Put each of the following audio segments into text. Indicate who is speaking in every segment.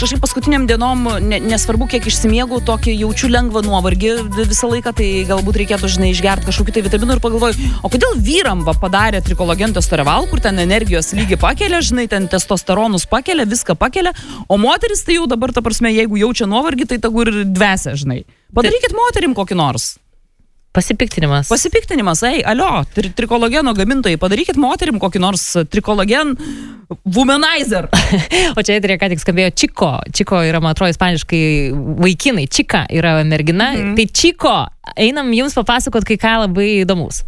Speaker 1: Aš kažkaip paskutiniam dienom, nesvarbu kiek išsimiegu, tokį jaučiu lengvą nuovargį visą laiką, tai galbūt reikėtų, žinai, išgerti kažkokiu tai vitaminų ir pagalvoju, o kodėl vyram padarė Trikologen Testoreval, kur ten energijos lygį pakelia, žinai, ten testosteronus pakelia, viską pakelia, o moteris tai jau dabar, ta prasme, jeigu jaučia nuovargį, tai tegu ir dvesia, žinai. Padarykit moterim kokį nors.
Speaker 2: Pasipiktinimas.
Speaker 1: Pasipiktinimas, alio, trikologeno gamintojai, padarykit moterim kokį nors Trikologen Womanizer.
Speaker 2: O čia ką tik skambėjo Čiko. Čiko yra, man atrodo, ispaniškai vaikinai. Čika yra mergina. Tai Čiko, einam jums papasakot kai ką labai įdomus.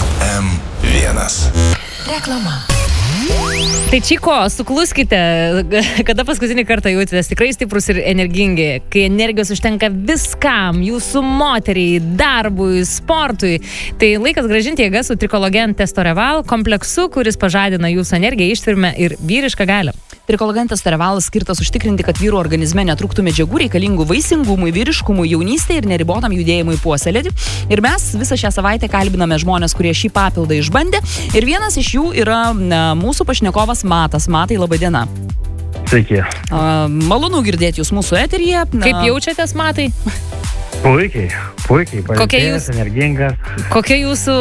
Speaker 3: M1.
Speaker 2: Reklama. Tai Čiko, sukluskite, kada paskutinį kartą jautėtės tikrai stiprus ir energingi, kai energijos užtenka viskam, jūsų moteriai, darbui, sportui. Tai laikas grąžinti jėgas su Trikologen Testoreval kompleksu, kuris pažadina jūsų energiją, ištvermę ir vyrišką galią.
Speaker 1: Trikologen Testoreval skirtas užtikrinti, kad vyrų organizme netrūktų medžiagų reikalingų vaisingumui, vyriškumui, jaunystei ir neribotam judėjimui puoselėti. Ir mes visą šią savaitę kalbiname žmonės, kurie šį papildą išbandė. Ir vienas iš jų yra mūsų pašnekovas Matas. Matai, laba diena.
Speaker 4: Sveiki.
Speaker 1: Malonu girdėti jūs mūsų eteryje.
Speaker 2: Kaip jaučiatės, Matai?
Speaker 4: Puikiai. Pailsėjęs, energingas.
Speaker 2: Kokia jūsų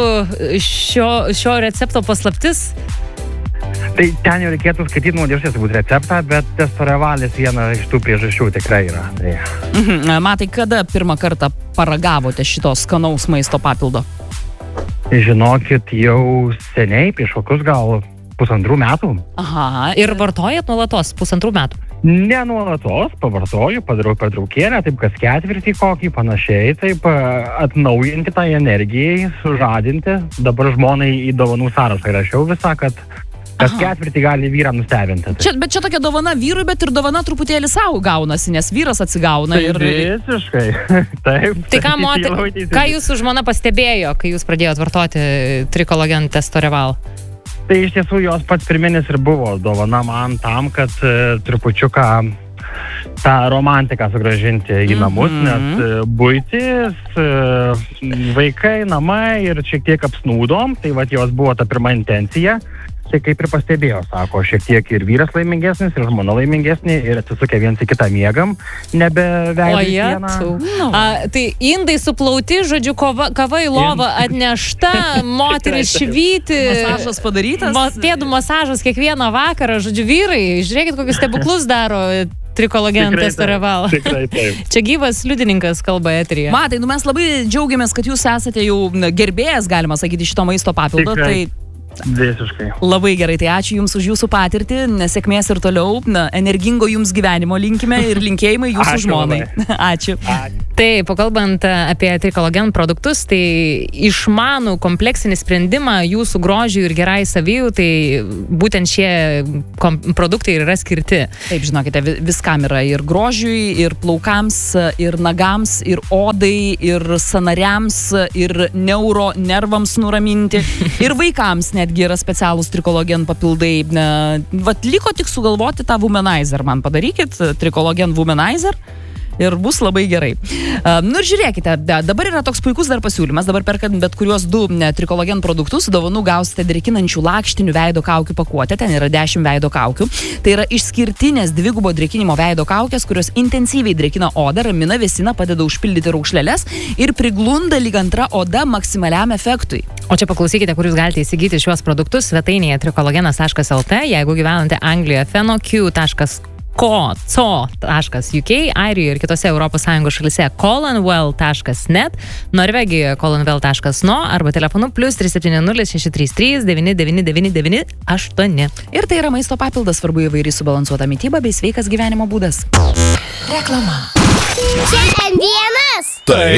Speaker 2: šio recepto paslaptis?
Speaker 4: Tai ten jau reikėtų skaityti nuo dėžės turbūt receptą, bet Testorevalis viena iš tų priežasčių tikrai yra. Tai.
Speaker 1: Matai, kada pirmą kartą paragavote šito skanaus maisto papildo?
Speaker 4: Žinokit, jau seniai, prieš kokius gal 1,5 metų.
Speaker 2: Aha, ir vartojat nuolatos 1,5 metų?
Speaker 4: Ne nuolatos, pavartoju, padarau pertraukėlę, taip kas ketvirtį kokį, panašiai, taip atnaujinti tą energiją, sužadinti. Dabar žmonai į dovanų sąrašą įrašiau visą, kad kas ketvirtį gali vyrą nustebinti.
Speaker 1: Bet čia tokia dovana vyrui, bet ir dovana truputėlį savo gaunasi, nes vyras atsigauna.
Speaker 4: Tai visiškai. Taip.
Speaker 2: Tai ką jūsų žmona pastebėjo, kai jūs pradėjot vartoti Trikologen Testoreval?
Speaker 4: Tai iš tiesų jos pats pirminis ir buvo dovana man tam, kad trupučiuką tą romantiką sugrąžinti į namus, nes buitis, vaikai, namai ir šiek tiek apsnūdom, tai vat jos buvo ta pirma intencija. Tai kaip ir pastebėjo, sako, šiek tiek ir vyras laimingesnis, ir žmona laimingesnė, ir atsisukę viens į kitą miegam, nebeveidai vieną.
Speaker 2: Tai indai suplauti, žodžiu, kava į lovą atnešta, moteris švyti.
Speaker 1: Masažas padarytas.
Speaker 2: Pėdų masažas kiekvieną vakarą, žodžiu, vyrai, žiūrėkit, kokius stebuklus daro Trikologen Testoreval.
Speaker 4: Tikrai taip.
Speaker 2: Čia gyvas liudininkas kalba eteryje.
Speaker 1: Matai, mes labai džiaugiamės, kad jūs esate jau gerbėjas, galima sakyti, šito maisto papildo. Tai
Speaker 4: visiškai.
Speaker 1: Labai gerai, tai ačiū Jums už Jūsų patirtį, nesėkmės ir toliau, energingo Jums gyvenimo linkime ir linkėjimai Jūsų žmonai. Ačiū.
Speaker 2: Tai, pakalbant apie Trikologen produktus, tai išmanų kompleksinį sprendimą Jūsų grožiui ir gerai savijautai, būtent šie produktai yra skirti.
Speaker 1: Taip, žinokite, viskam yra ir grožiui, ir plaukams, ir nagams, ir odai, ir sanariams, ir nervams nuraminti, ir vaikams netgi yra specialūs Trikologen papildai. Vat liko tik sugalvoti tą Womanizer. Man padarykit Trikologen Womanizer ir bus labai gerai. Ir žiūrėkite, dabar yra toks puikus dar pasiūlymas. Dabar perkant bet kuriuos 2 Trikologen produktus, dovanų gausite drėkinančių lakštinių veido kaukių pakuotę. Ten yra 10 veido kaukių. Tai yra išskirtinės dvigubo drėkinimo veido kaukės, kurios intensyviai drėkina odą, ramina, vėsina, padeda užpildyti raukšleles ir priglunda lyg antra oda maksimaliam efektui.
Speaker 2: O čia paklausykite, kur jūs galite įsigyti šiuos produktus svetainėje trikologenas.lt, jeigu gyvenate Anglijoje fenoq.co.uk, Airijoje ir kitose ES šalyse colonwell.net, Norvegijoje colonwell.no arba telefonu +370 633 99998.
Speaker 1: Ir tai yra maisto papildas, svarbu įvairiai subalansuota mityba bei sveikas gyvenimo būdas.
Speaker 5: Reklama. Čia M1.
Speaker 3: Tai